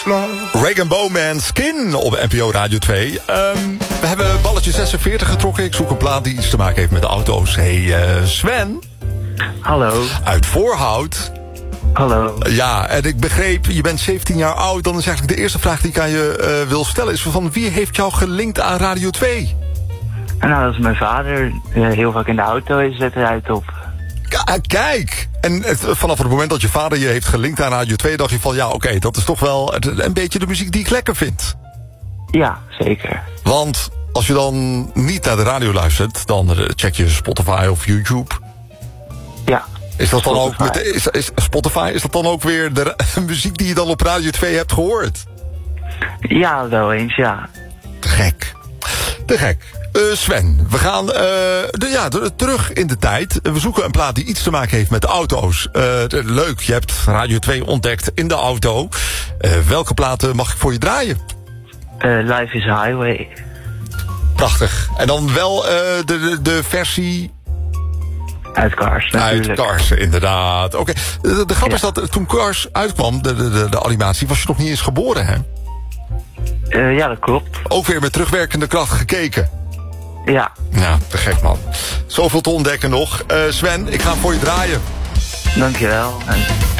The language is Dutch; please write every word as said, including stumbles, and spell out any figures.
Regan Bowman, Skin op N P O Radio twee. Um, we hebben balletje zesenveertig getrokken. Ik zoek een plaat die iets te maken heeft met de auto's. Hey uh, Sven. Hallo. Uit Voorhout. Hallo. Ja, en ik begreep, je bent zeventien jaar oud. Dan is eigenlijk de eerste vraag die ik aan je uh, wil stellen... is van wie heeft jou gelinkt aan Radio twee? Nou, dat is mijn vader. Uh, heel vaak in de auto is zet eruit op. K- kijk! En het, vanaf het moment dat je vader je heeft gelinkt aan Radio twee... dacht je van, ja, oké, okay, dat is toch wel een beetje de muziek die ik lekker vind. Ja, zeker. Want als je dan niet naar de radio luistert... dan check je Spotify of YouTube. Ja. Is dat dan Spotify. ook met, is, is Spotify, is dat dan ook weer de muziek die je dan op Radio twee hebt gehoord? Ja, wel eens, ja. Te gek. Te gek. Uh, Sven, we gaan uh, de, ja, de, terug in de tijd. We zoeken een plaat die iets te maken heeft met de auto's. Uh, de, leuk, je hebt Radio twee ontdekt in de auto. Uh, welke platen mag ik voor je draaien? Uh, Life is a Highway. Prachtig. En dan wel uh, de, de, de versie... Uit Cars, natuurlijk. Uit Cars, inderdaad. Oké. Okay. De, de grap ja. is dat toen Cars uitkwam, de, de, de, de animatie... was je nog niet eens geboren, hè? Uh, ja, dat klopt. Ook weer met terugwerkende kracht gekeken. Ja. Ja, te gek, man. Zoveel te ontdekken nog. Uh, Sven, ik ga voor je draaien. Dankjewel. En...